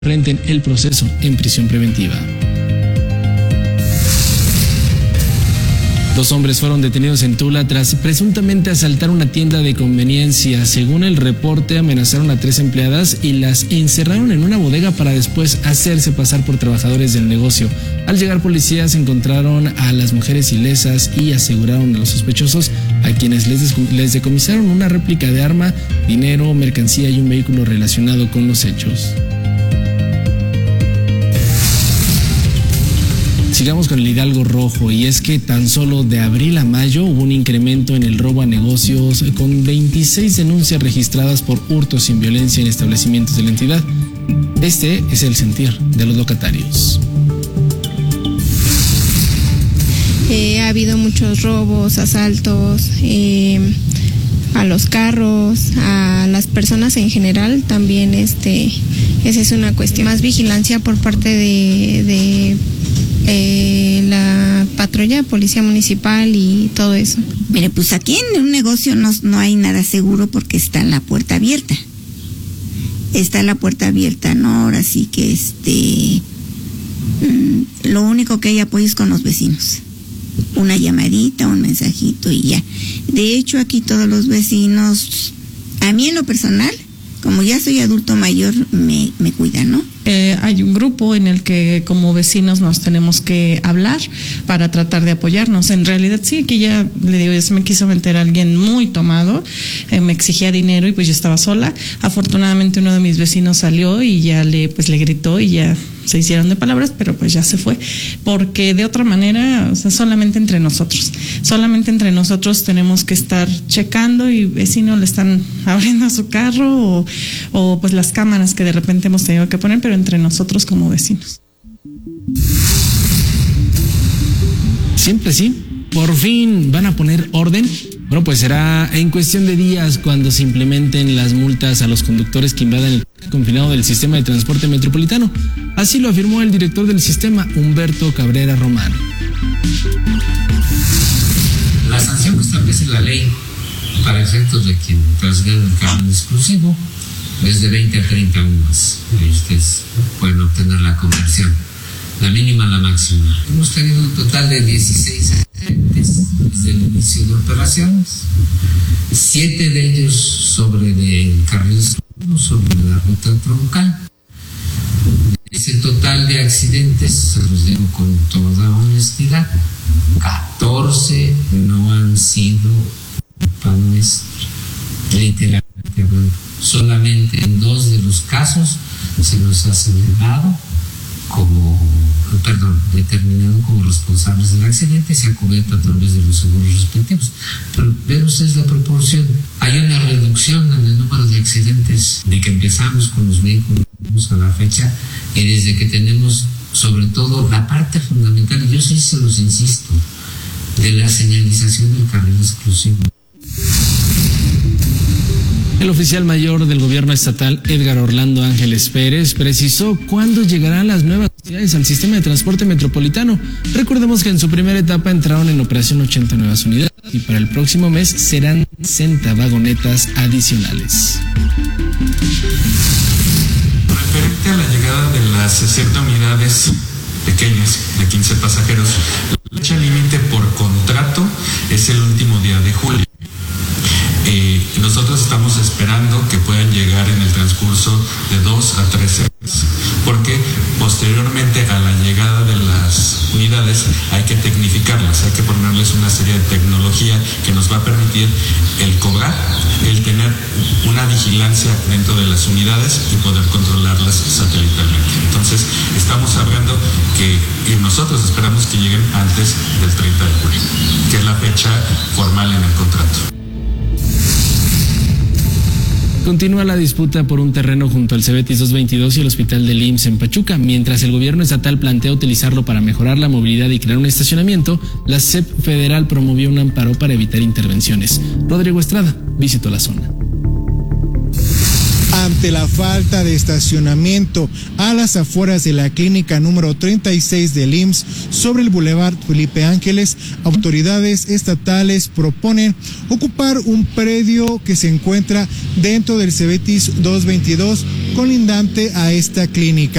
enfrenten el proceso en prisión preventiva. 2 hombres fueron detenidos en Tula tras presuntamente asaltar una tienda de conveniencia. Según el reporte, amenazaron a 3 empleadas y las encerraron en una bodega para después hacerse pasar por trabajadores del negocio. Al llegar policías encontraron a las mujeres ilesas y aseguraron a los sospechosos, a quienes les decomisaron una réplica de arma, dinero, mercancía y un vehículo relacionado con los hechos. Sigamos con el Hidalgo Rojo, y es que tan solo de abril a mayo hubo un incremento en el robo a negocios con 26 denuncias registradas por hurtos sin violencia en establecimientos de la entidad. Este es el sentir de los locatarios. Ha habido muchos robos, asaltos a los carros, a las personas en general. También esa es una cuestión. Más vigilancia por parte de la patrulla de policía municipal y todo eso. Mire, pues aquí en un negocio no hay nada seguro porque está la puerta abierta. Está la puerta abierta, ¿no? Ahora sí que lo único que hay apoyo es con los vecinos. Una llamadita, un mensajito y ya. De hecho, aquí todos los vecinos, a mí en lo personal, como ya soy adulto mayor, me cuidan, ¿no? Hay un grupo en el que como vecinos nos tenemos que hablar para tratar de apoyarnos. En realidad sí, aquí ya le digo, ya se me quiso meter a alguien muy tomado, me exigía dinero y pues yo estaba sola. Afortunadamente uno de mis vecinos salió y ya le gritó y ya se hicieron de palabras, pero pues ya se fue, porque de otra manera, o sea, solamente entre nosotros tenemos que estar checando y vecino le están abriendo su carro o pues las cámaras que de repente hemos tenido que poner, pero entre nosotros como vecinos. Siempre sí, por fin van a poner orden. Bueno, pues será en cuestión de días cuando se implementen las multas a los conductores que invadan el confinado del sistema de transporte metropolitano. Así lo afirmó el director del sistema, Humberto Cabrera Román. La sanción que establece la ley para efectos de quien transgrede el canon exclusivo es de 20 a 30 UMAS. Ustedes pueden obtener la conversión, la mínima a la máxima. Hemos tenido un total de 16 accidentes desde el inicio de operaciones, 7 de ellos sobre el carril sobre la ruta troncal. Ese total de accidentes, se los digo con toda honestidad, 14 no han sido culpa nuestra, literalmente hablando. Solamente en 2 de los casos se nos ha señalado determinado como responsables del accidente, se ha cubierto a través de los seguros respectivos. Pero vean ustedes la proporción. Hay una reducción en el número de accidentes de que empezamos con los vehículos a la fecha, y desde que tenemos sobre todo la parte fundamental, y yo sí se los insisto, de la señalización del carril exclusivo. El oficial mayor del gobierno estatal, Edgar Orlando Ángeles Pérez, precisó cuándo llegarán las nuevas unidades al sistema de transporte metropolitano. Recordemos que en su primera etapa entraron en operación 80 nuevas unidades y para el próximo mes serán 60 vagonetas adicionales. Referente a la llegada de las 60 unidades pequeñas de 15 pasajeros, la fecha límite por contrato es el último día de julio. Nosotros estamos esperando que puedan llegar en el transcurso de 2 a 3 semanas, porque posteriormente a la llegada de las unidades hay que tecnificarlas, hay que ponerles una serie de tecnología que nos va a permitir el cobrar, el tener una vigilancia dentro de las unidades y poder controlarlas satelitalmente. Entonces estamos hablando y nosotros esperamos que lleguen antes del 30 de julio, que es la fecha formal en el contrato. Continúa la disputa por un terreno junto al Cebetis 222 y el hospital del IMSS en Pachuca. Mientras el gobierno estatal plantea utilizarlo para mejorar la movilidad y crear un estacionamiento, la SEP federal promovió un amparo para evitar intervenciones. Rodrigo Estrada visitó la zona. Ante la falta de estacionamiento a las afueras de la clínica número 36 del IMSS sobre el Boulevard Felipe Ángeles, autoridades estatales proponen ocupar un predio que se encuentra dentro del Cebetis 222 colindante a esta clínica.